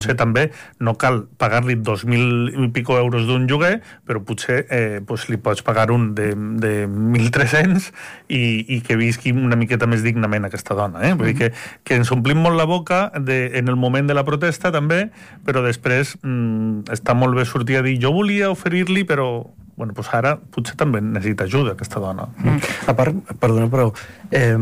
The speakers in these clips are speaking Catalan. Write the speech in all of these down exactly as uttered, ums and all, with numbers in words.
Potser també no cal pagar-li dos mil i pico euros d'un lloguer, però potser eh, pues li pots pagar un de, de mil tres-cents i, i que visqui una miqueta més dignament aquesta dona. Eh? Vull dir que, que ens omplim molt la boca de, en el moment de la protesta també, però després mm, està molt bé sortir a dir jo volia oferir-li, però bueno, pues ara potser també necessita ajuda aquesta dona. Mm. A part, perdona, però eh,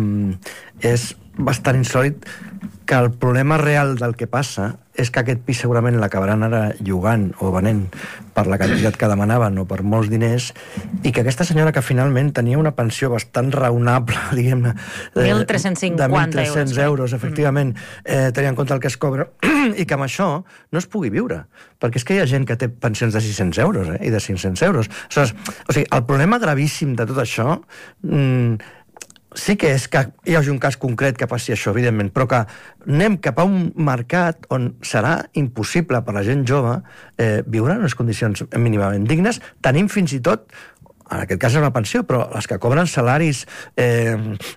és bastant insòlit que el problema real del que passa és que aquest pis segurament l'acabaran ara llogant o venent per la quantitat que demanaven o per molts diners, i que aquesta senyora que finalment tenia una pensió bastant raonable, diguem-ne, eh, mil tres-cents cinquanta de mil tres-cents euros, efectivament, eh, tenint en compte el que es cobra, i que amb això no es pugui viure. Perquè és que hi ha gent que té pensions de sis-cents euros eh, i de cinc-cents euros. Aleshores, o sigui, el problema gravíssim de tot això... Mm, sí que és que hi hagi un cas concret que passi això, evidentment, però que anem cap a un mercat on serà impossible per la gent jove eh, viure en unes condicions mínimament dignes, tenim fins i tot, en aquest cas és una pensió, però les que cobren salaris eh,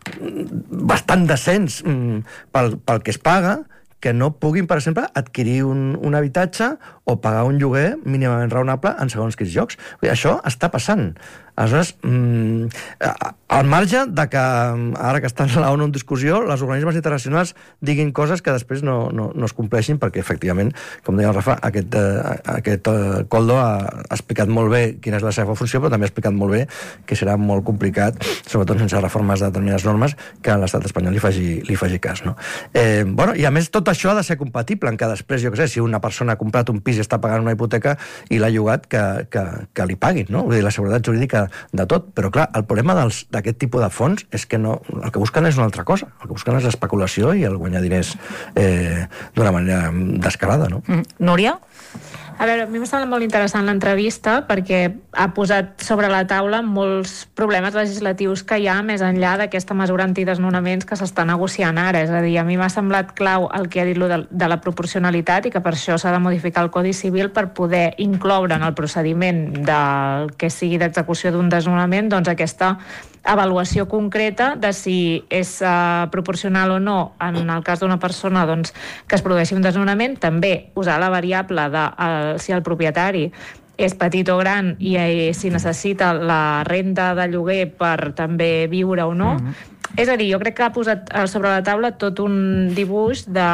bastant decents mm, pel, pel que es paga, que no puguin, per exemple, adquirir un, un habitatge o pagar un lloguer mínimament raonable en segons quins llocs. Això està passant. Aleshores, mmm, al marge de que, ara que està a l'ONU en discussió, els organismes internacionals diguin coses que després no, no, no es compleixin, perquè, efectivament, com deia el Rafa, aquest, eh, aquest eh, Koldo ha, ha explicat molt bé quina és la seva funció, però també ha explicat molt bé que serà molt complicat, sobretot sense reformes de determinades normes, que l'estat espanyol li faci, li faci cas. No? Eh, bueno, i a més, tot això ha de ser compatible en què després, jo què sé, si una persona ha comprat un pis i està pagant una hipoteca i l'ha llogat, que, que, que li paguin, no? Vull dir, la seguretat jurídica de tot, però clar, el problema d'aquest tipus de fons és que no, el que busquen és una altra cosa, el que busquen és l'especulació i el guanyar diners eh, d'una manera descarada, no? Mm. Núria? A veure, a mi m'ha semblat molt interessant l'entrevista perquè ha posat sobre la taula molts problemes legislatius que hi ha més enllà d'aquesta mesura antidesnonaments que s'està negociant ara. És a dir, a mi m'ha semblat clau el que ha dit de, de la proporcionalitat i que per això s'ha de modificar el Codi Civil per poder incloure en el procediment del que sigui d'execució d'un desnonament doncs aquesta avaluació concreta de si és uh, proporcional o no en el cas d'una persona doncs, que es produeixi un desnonament, també usar la variable de uh, si el propietari és petit o gran i eh, si necessita la renda de lloguer per també viure o no. Mm-hmm. És a dir, jo crec que ha posat sobre la taula tot un dibuix de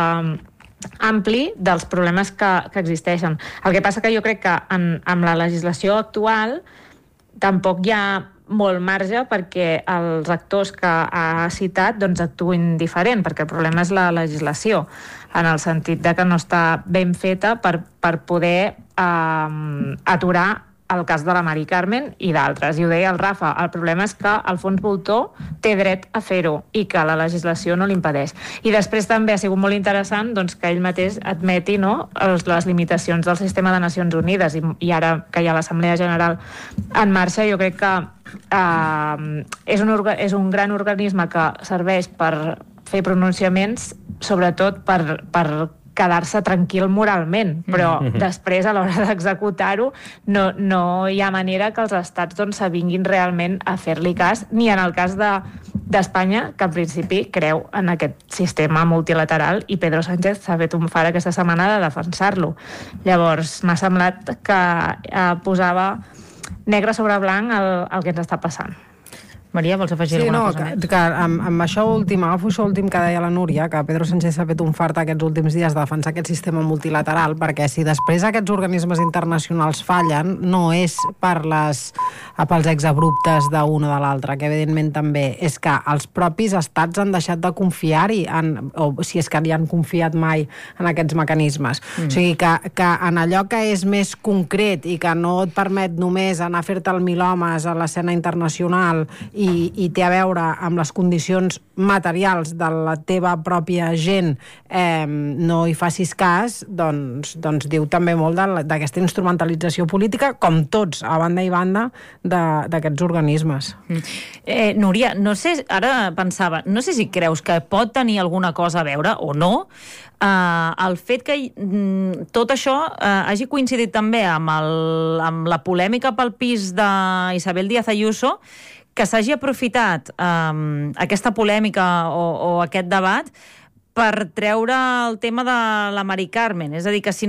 ampli dels problemes que, que existeixen. El que passa que jo crec que en, amb la legislació actual tampoc hi ha molt marge perquè els actors que ha citat doncs, actuïn diferent, perquè el problema és la legislació, en el sentit de que no està ben feta per, per poder eh, aturar el cas de la Mari Carmen i d'altres. I ho deia el Rafa, el problema és que Alfons Voltor té dret a fer-ho i que la legislació no l'impedeix. I després també ha sigut molt interessant doncs, que ell mateix admeti no, les limitacions del sistema de Nacions Unides i, i ara que hi ha l'Assemblea General en marxa, jo crec que eh, és, un orga, és un gran organisme que serveix per fer pronunciaments, sobretot per, per quedar-se tranquil moralment, però mm-hmm. després a l'hora d'executar-ho no, no hi ha manera que els estats doncs, s'avinguin realment a fer-li cas, ni en el cas de, d'Espanya, que en principi creu en aquest sistema multilateral i Pedro Sánchez s'ha fet un far aquesta setmana de defensar-lo. Llavors m'ha semblat que eh, posava negre sobre blanc el, el que ens està passant. Maria, vols afegir sí, alguna no, cosa que, més? que amb, amb això últim, agafo això últim que deia la Núria, que Pedro Sánchez s'ha fet un fart aquests últims dies de defensar aquest sistema multilateral, perquè si després aquests organismes internacionals fallen, no és per les, pels exabruptes d'un o de l'altre, que evidentment també és que els propis estats han deixat de confiar-hi, en, o si és que hi han confiat mai en aquests mecanismes. Mm. O sigui, que, que en allò que és més concret i que no et permet només anar a fer-te el mil homes a l'escena internacional I, i té a veure amb les condicions materials de la teva pròpia gent, eh, no hi facis cas, doncs, doncs diu també molt d'aquesta instrumentalització política, com tots, a banda i banda, d'aquests organismes. Mm. Eh, Núria, no sé, ara pensava, no sé si creus que pot tenir alguna cosa a veure o no, Uh, el fet que mm, tot això uh, hagi coincidit també amb, el, amb la polèmica pel pis d'Isabel Díaz Ayuso, que s'hagi aprofitat um, aquesta polèmica o, o aquest debat per treure el tema de la Mari Carmen. És a dir, que si